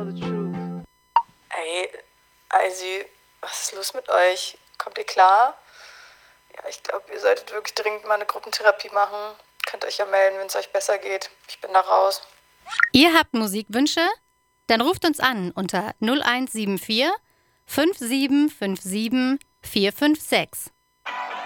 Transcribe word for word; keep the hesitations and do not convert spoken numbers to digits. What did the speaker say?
tell the truth. Ey, Eisi, was ist los mit euch? Kommt ihr klar? Ja, ich glaube, ihr solltet wirklich dringend mal eine Gruppentherapie machen. Könnt euch ja melden, wenn es euch besser geht. Ich bin da raus. Ihr habt Musikwünsche? Dann ruft uns an unter null eins sieben vier fünf sieben fünf sieben vier fünf sechs.